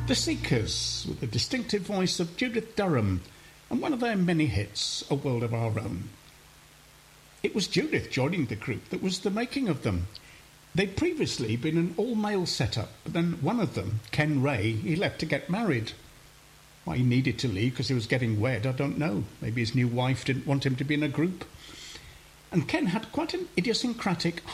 The Seekers, with the distinctive voice of Judith Durham, and one of their many hits, A World of Our Own. It was Judith joining the group that was the making of them. They'd previously been an all-male setup, but then one of them, Ken Ray, he left to get married. Why he needed to leave because he was getting wed, I don't know. Maybe his new wife didn't want him to be in a group. And Ken had quite an idiosyncratic